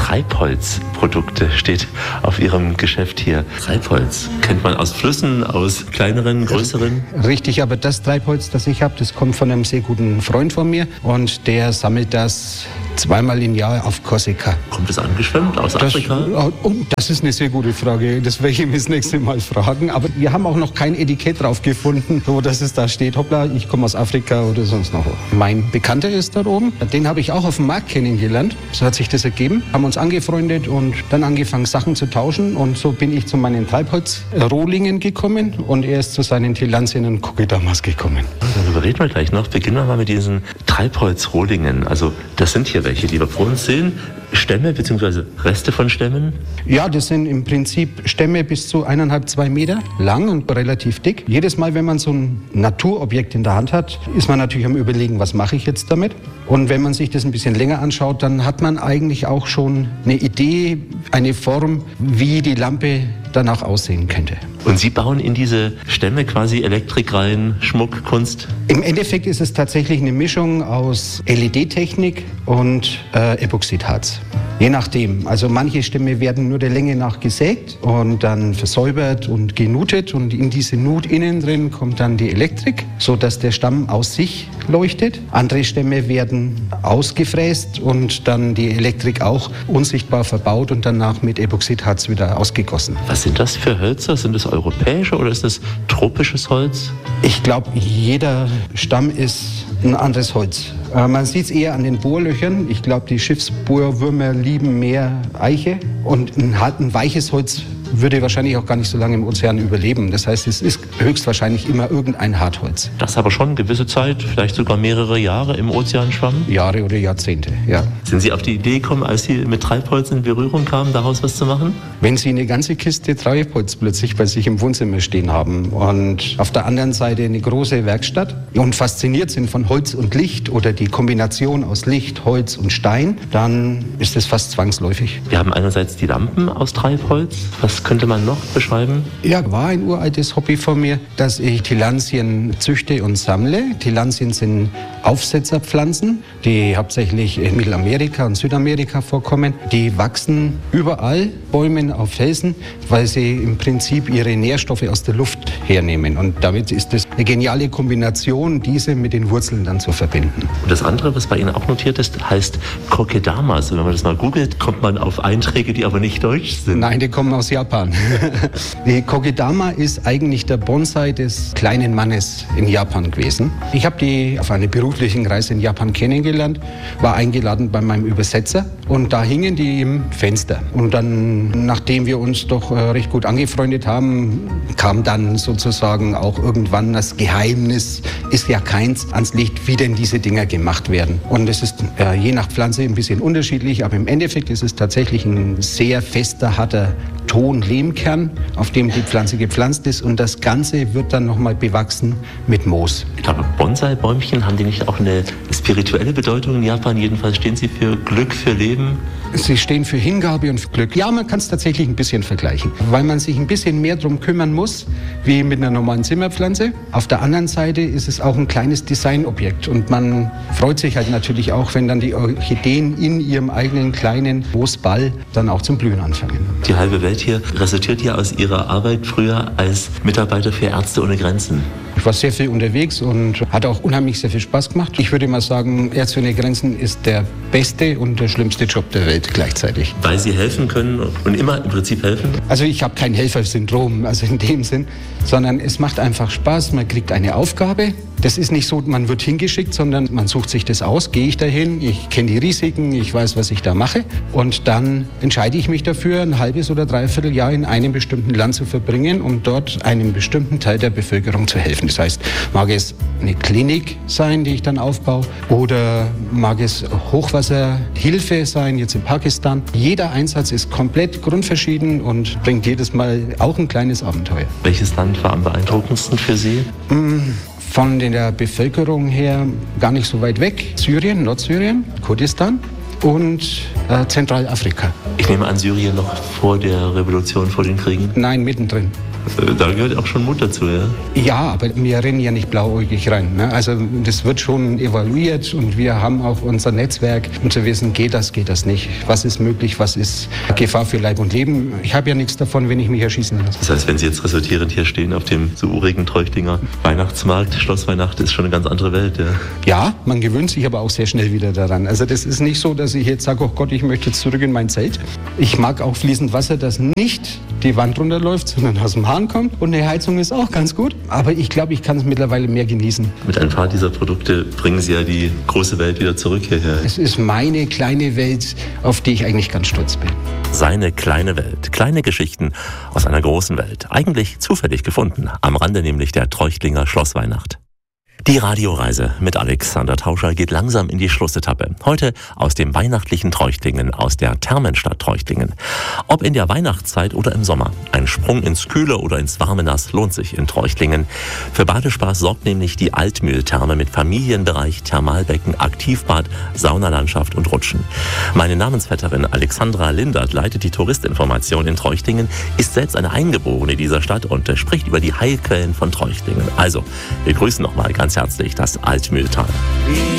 Treibholzprodukte steht auf Ihrem Geschäft hier. Treibholz kennt man aus Flüssen, aus kleineren, größeren? Richtig, aber das Treibholz, das ich habe, das kommt von einem sehr guten Freund von mir und der sammelt das zweimal im Jahr auf Korsika. Kommt es angeschwemmt aus Afrika? Das ist eine sehr gute Frage. Das werde ich ihm das nächste Mal fragen. Aber wir haben auch noch kein Etikett drauf gefunden, so dass es da steht, hoppla, ich komme aus Afrika oder sonst noch. Mein Bekannter ist da oben. Den habe ich auch auf dem Markt kennengelernt. So hat sich das ergeben. Haben uns angefreundet und dann angefangen, Sachen zu tauschen. Und so bin ich zu meinen Treibholzrohlingen gekommen und er ist zu seinen Tillandien und Kokedamas gekommen. Darüber reden wir gleich noch. Beginnen wir mal mit diesen Treibholzrohlingen. Also das sind hier welche, die wir vor uns sehen. Stämme bzw. Reste von Stämmen? Ja, das sind im Prinzip Stämme bis zu 1,5, 2 Meter lang und relativ dick. Jedes Mal, wenn man so ein Naturobjekt in der Hand hat, ist man natürlich am Überlegen, was mache ich jetzt damit? Und wenn man sich das ein bisschen länger anschaut, dann hat man eigentlich auch schon eine Idee, eine Form, wie die Lampe danach aussehen könnte. Und Sie bauen in diese Stämme quasi Elektrik rein, Schmuck, Kunst? Im Endeffekt ist es tatsächlich eine Mischung aus LED-Technik und Epoxidharz. Je nachdem. Also manche Stämme werden nur der Länge nach gesägt und dann versäubert und genutet. Und in diese Nut innen drin kommt dann die Elektrik, sodass der Stamm aus sich leuchtet. Andere Stämme werden ausgefräst und dann die Elektrik auch unsichtbar verbaut und danach mit Epoxidharz wieder ausgegossen. Was sind das für Hölzer? Sind das europäische oder ist das tropisches Holz? Ich glaube, jeder Stamm ist ein anderes Holz. Man sieht es eher an den Bohrlöchern. Ich glaube, die Schiffsbohrwürmer lieben mehr Eiche. Und ein weiches Holz würde wahrscheinlich auch gar nicht so lange im Ozean überleben. Das heißt, es ist höchstwahrscheinlich immer irgendein Hartholz. Das aber schon eine gewisse Zeit, vielleicht sogar mehrere Jahre im Ozean schwammen? Jahre oder Jahrzehnte, ja. Sind Sie auf die Idee gekommen, als Sie mit Treibholz in Berührung kamen, daraus was zu machen? Wenn Sie eine ganze Kiste Treibholz plötzlich bei sich im Wohnzimmer stehen haben und auf der anderen Seite eine große Werkstatt und fasziniert sind von Holz und Licht oder die Kombination aus Licht, Holz und Stein, dann ist es fast zwangsläufig. Wir haben einerseits die Lampen aus Treibholz. Was könnte man noch beschreiben? Ja, war ein uraltes Hobby von mir, dass ich Tillandien züchte und sammle. Tillandien sind Aufsetzerpflanzen, die hauptsächlich in Mittelamerika und Südamerika vorkommen. Die wachsen überall, Bäumen auf Felsen, weil sie im Prinzip ihre Nährstoffe aus der Luft hernehmen. Und damit ist es eine geniale Kombination, diese mit den Wurzeln dann zu verbinden. Und das andere, was bei Ihnen auch notiert ist, heißt Kokedamas. Und wenn man das mal googelt, kommt man auf Einträge, die aber nicht deutsch sind. Nein, die kommen aus Japan. Die Kokedama ist eigentlich der Bonsai des kleinen Mannes in Japan gewesen. Ich habe die auf einer beruflichen Reise in Japan kennengelernt, war eingeladen bei meinem Übersetzer und da hingen die im Fenster. Und dann, nachdem wir uns doch recht gut angefreundet haben, kam dann sozusagen auch irgendwann das Geheimnis, ist ja keins, ans Licht, wie denn diese Dinger gemacht werden. Und es ist je nach Pflanze ein bisschen unterschiedlich, aber im Endeffekt ist es tatsächlich ein sehr fester, harter Ton-Lehmkern, auf dem die Pflanze gepflanzt ist und das Ganze wird dann nochmal bewachsen mit Moos. Ich glaube, Bonsai-Bäumchen, haben die nicht auch eine spirituelle Bedeutung in Japan? Jedenfalls stehen sie für Glück, für Leben? Sie stehen für Hingabe und für Glück. Ja, man kann es tatsächlich ein bisschen vergleichen, weil man sich ein bisschen mehr darum kümmern muss, wie mit einer normalen Zimmerpflanze. Auf der anderen Seite ist es auch ein kleines Designobjekt und man freut sich halt natürlich auch, wenn dann die Orchideen in ihrem eigenen kleinen Moosball dann auch zum Blühen anfangen. Die halbe Welt hier resultiert ja aus Ihrer Arbeit früher als Mitarbeiter für Ärzte ohne Grenzen. Ich war sehr viel unterwegs und hat auch unheimlich sehr viel Spaß gemacht. Ich würde mal sagen, Ärzte ohne Grenzen ist der beste und der schlimmste Job der Welt gleichzeitig. Weil Sie helfen können und immer im Prinzip helfen? Also ich habe kein Helfersyndrom, also in dem Sinn, sondern es macht einfach Spaß. Man kriegt eine Aufgabe. Das ist nicht so, man wird hingeschickt, sondern man sucht sich das aus. Gehe ich dahin, ich kenne die Risiken, ich weiß, was ich da mache. Und dann entscheide ich mich dafür, ein halbes oder dreiviertel Jahr in einem bestimmten Land zu verbringen, um dort einem bestimmten Teil der Bevölkerung zu helfen. Das heißt, mag es eine Klinik sein, die ich dann aufbaue, oder mag es Hochwasserhilfe sein, jetzt in Pakistan. Jeder Einsatz ist komplett grundverschieden und bringt jedes Mal auch ein kleines Abenteuer. Welches Land war am beeindruckendsten für Sie? Von der Bevölkerung her gar nicht so weit weg. Syrien, Nordsyrien, Kurdistan und Zentralafrika. Ich nehme an, Syrien noch vor der Revolution, vor den Kriegen? Nein, mittendrin. Da gehört auch schon Mut dazu, ja? Ja, aber wir rennen ja nicht blauäugig rein. Ne? Also das wird schon evaluiert und wir haben auch unser Netzwerk, um zu wissen, geht das nicht. Was ist möglich, was ist Gefahr für Leib und Leben. Ich habe ja nichts davon, wenn ich mich erschießen lasse. Das heißt, wenn Sie jetzt resultierend hier stehen auf dem so urigen Treuchtinger Weihnachtsmarkt, Schloss Weihnacht ist schon eine ganz andere Welt, ja? Ja, man gewöhnt sich aber auch sehr schnell wieder daran. Also das ist nicht so, dass ich jetzt sage, oh Gott, ich möchte jetzt zurück in mein Zelt. Ich mag auch fließend Wasser, das nicht die Wand runterläuft, sondern aus dem Hahn kommt. Und eine Heizung ist auch ganz gut. Aber ich glaube, ich kann es mittlerweile mehr genießen. Mit ein paar dieser Produkte bringen Sie ja die große Welt wieder zurück hierher. Es ist meine kleine Welt, auf die ich eigentlich ganz stolz bin. Seine kleine Welt. Kleine Geschichten aus einer großen Welt. Eigentlich zufällig gefunden. Am Rande nämlich der Treuchtlinger Schlossweihnacht. Die Radioreise mit Alexander Tauscher geht langsam in die Schlussetappe. Heute aus dem weihnachtlichen Treuchtlingen, aus der Thermenstadt Treuchtlingen. Ob in der Weihnachtszeit oder im Sommer, ein Sprung ins Kühle oder ins warme Nass lohnt sich in Treuchtlingen. Für Badespaß sorgt nämlich die Altmühltherme mit Familienbereich, Thermalbecken, Aktivbad, Saunalandschaft und Rutschen. Meine Namensvetterin Alexandra Lindert leitet die Touristinformation in Treuchtlingen, ist selbst eine Eingeborene dieser Stadt und spricht über die Heilquellen von Treuchtlingen. Also, wir grüßen nochmal ganz herzlich das Altmühltal.